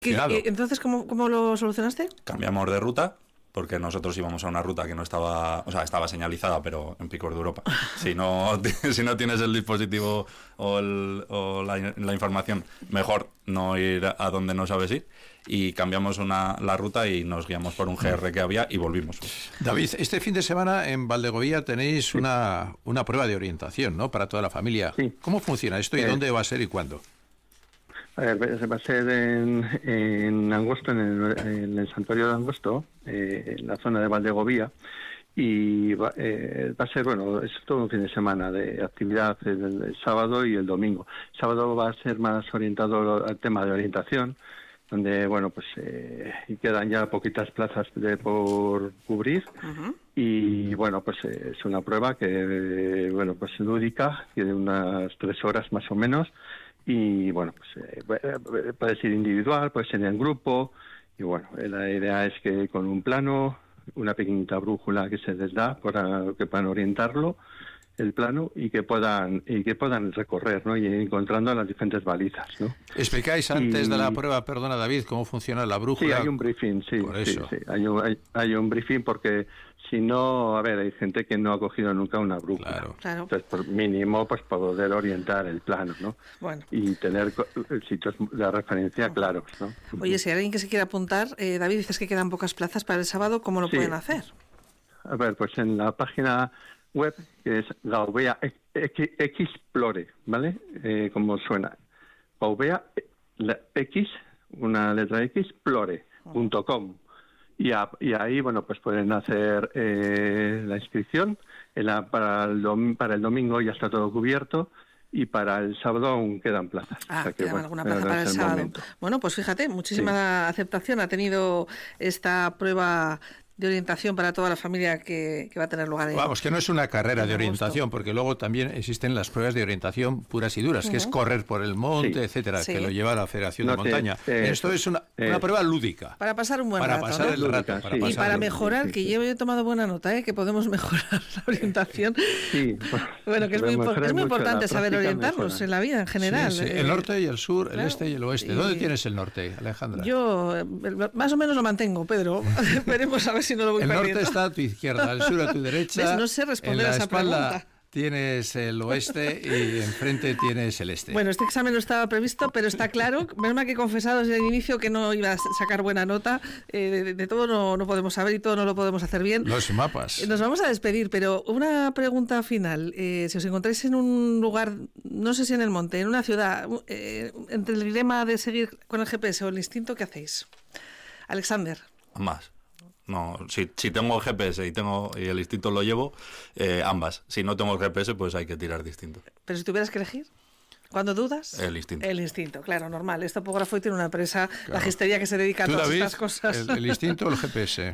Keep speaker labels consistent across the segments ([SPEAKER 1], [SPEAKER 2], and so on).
[SPEAKER 1] Entonces, ¿cómo lo solucionaste?
[SPEAKER 2] Cambiamos de ruta, porque nosotros íbamos a una ruta que no estaba, o sea, estaba señalizada, pero en Picos de Europa. Si no tienes el dispositivo o la información, mejor no ir a donde no sabes ir. Y cambiamos la ruta y nos guiamos por un GR que había y volvimos.
[SPEAKER 3] David, este fin de semana en Valdegovía tenéis una prueba de orientación, ¿no? Para toda la familia.
[SPEAKER 4] Sí.
[SPEAKER 3] ¿Cómo funciona esto y dónde va a ser y cuándo?
[SPEAKER 4] A ver, va a ser en Angosto, en el santuario de Angosto, en la zona de Valdegovía, y va a ser, bueno, es todo un fin de semana de actividad el sábado y el domingo. El sábado va a ser más orientado al tema de orientación, donde, bueno, pues quedan ya poquitas plazas por cubrir. Uh-huh. Y, bueno, pues es una prueba que, bueno, pues lúdica, tiene unas 3 horas más o menos. Y bueno, pues puede ser individual, puede ser en grupo, y bueno, la idea es que con un plano, una pequeñita brújula que se les da para que puedan orientarlo, el plano, y que puedan recorrer, ¿no? Y ir encontrando las diferentes balizas, ¿no?
[SPEAKER 3] ¿Explicáis antes de la prueba, perdona David, cómo funciona la brújula?
[SPEAKER 4] Sí, hay un briefing, sí.
[SPEAKER 3] Por eso.
[SPEAKER 4] Sí. Hay un briefing porque si no, a ver, hay gente que no ha cogido nunca una brújula.
[SPEAKER 1] Claro.
[SPEAKER 4] Entonces, por mínimo, pues poder orientar el plano, ¿no?
[SPEAKER 1] Bueno.
[SPEAKER 4] Y tener sitios de referencia claros, ¿no?
[SPEAKER 1] Oye, si hay alguien que se quiera apuntar, David, dices que quedan pocas plazas para el sábado, ¿cómo lo pueden hacer?
[SPEAKER 4] A ver, pues en la página web, que es Gaubea Explore, ¿vale? Como suena. Gaubea X, una letra X, Explore.com. Y ahí, bueno, pues pueden hacer la inscripción. Para el domingo ya está todo cubierto y para el sábado aún quedan plazas.
[SPEAKER 1] O sea que, quedan alguna plaza para el sábado. Momento. Bueno, pues fíjate, muchísima aceptación ha tenido esta prueba de orientación para toda la familia que va a tener lugar.
[SPEAKER 3] Vamos, que no es una carrera de orientación, porque luego también existen las pruebas de orientación puras y duras, que es correr por el monte, etcétera, que lo lleva la Federación de Montaña. Esto es una prueba lúdica.
[SPEAKER 1] Para pasar un buen rato,
[SPEAKER 3] pasar el rato.
[SPEAKER 1] Y para mejorar, que yo he tomado buena nota, que podemos mejorar la orientación.
[SPEAKER 4] Sí.
[SPEAKER 1] Bueno, que es muy importante saber orientarnos en la vida en general.
[SPEAKER 3] Sí. El norte y el sur, el este y el oeste. ¿Dónde tienes el norte, Alejandra?
[SPEAKER 1] Yo más o menos lo mantengo, Pedro. Veremos a ver si no lo voy perdiendo.
[SPEAKER 3] El norte está a tu izquierda, el sur a tu derecha.
[SPEAKER 1] ¿Ves? No sé responder a esa pregunta.
[SPEAKER 3] Tienes el oeste y enfrente tienes el este.
[SPEAKER 1] Bueno, este examen no estaba previsto, pero está claro. Menos mal que he confesado desde el inicio que no iba a sacar buena nota. De todo no podemos saber y todo no lo podemos hacer bien.
[SPEAKER 3] Los mapas.
[SPEAKER 1] Nos vamos a despedir, pero una pregunta final. Si os encontráis en un lugar, no sé si en el monte, en una ciudad, entre el dilema de seguir con el GPS o el instinto, ¿qué hacéis? Alexander.
[SPEAKER 2] Más. No, si tengo el GPS y el instinto lo llevo, ambas. Si no tengo el GPS, pues hay que tirar distinto.
[SPEAKER 1] Pero si tuvieras que elegir, ¿cuándo dudas?
[SPEAKER 2] El instinto.
[SPEAKER 1] El instinto, claro, normal. Este topógrafo tiene una empresa, la Gistería, que se dedica a todas estas cosas.
[SPEAKER 3] ¿El instinto o el GPS?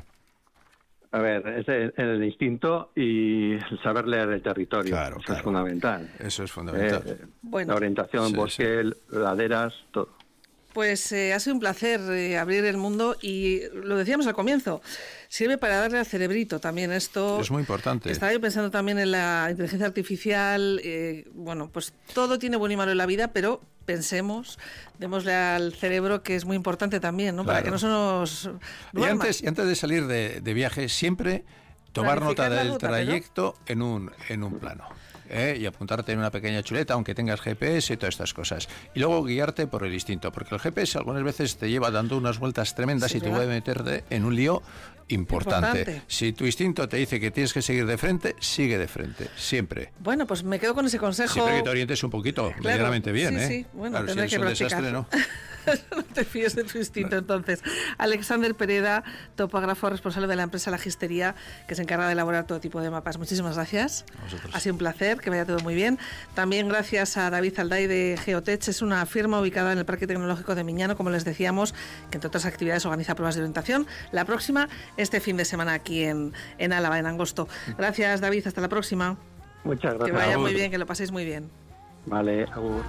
[SPEAKER 4] A ver, es el instinto y el saber leer el territorio.
[SPEAKER 3] Claro,
[SPEAKER 4] es fundamental.
[SPEAKER 3] Eso es fundamental.
[SPEAKER 4] La orientación, bosque, laderas, todo.
[SPEAKER 1] Pues ha sido un placer abrir el mundo y lo decíamos al comienzo, sirve para darle al cerebrito también esto.
[SPEAKER 3] Es muy importante.
[SPEAKER 1] Estaba yo pensando también en la inteligencia artificial, bueno, pues todo tiene bueno y malo en la vida, pero pensemos, démosle al cerebro, que es muy importante también, ¿no? Claro. Para que no se nos duerma.
[SPEAKER 3] Y antes de salir de viaje, siempre tomar nota del trayecto en un plano. Y apuntarte en una pequeña chuleta, aunque tengas GPS y todas estas cosas. Y luego guiarte por el instinto, porque el GPS algunas veces te lleva dando unas vueltas tremendas y te puede meterte en un lío importante. Si tu instinto te dice que tienes que seguir de frente, sigue de frente, siempre.
[SPEAKER 1] Bueno, pues me quedo con ese consejo.
[SPEAKER 3] Siempre que te orientes un poquito, medianamente bien,
[SPEAKER 1] sí, bueno,
[SPEAKER 3] claro,
[SPEAKER 1] tendré
[SPEAKER 3] si eres
[SPEAKER 1] que
[SPEAKER 3] un desastre, ¿no?
[SPEAKER 1] No te fíes de tu instinto, entonces. Alexander Pereda, topógrafo responsable de la empresa La Gistería, que se encarga de elaborar todo tipo de mapas. Muchísimas gracias. Ha sido un placer, que vaya todo muy bien. También gracias a David Alday de Geotech, es una firma ubicada en el Parque Tecnológico de Miñano, como les decíamos, que entre otras actividades organiza pruebas de orientación. La próxima, este fin de semana aquí en Álava, en Angosto. Gracias, David, hasta la próxima.
[SPEAKER 4] Muchas gracias.
[SPEAKER 1] Que vaya muy bien, que lo paséis muy bien.
[SPEAKER 4] Vale, agur.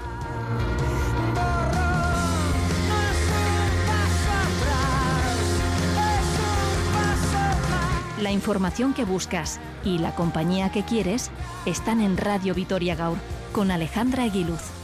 [SPEAKER 5] La información que buscas y la compañía que quieres están en Radio Vitoria Gaur con Alejandra Aguiluz.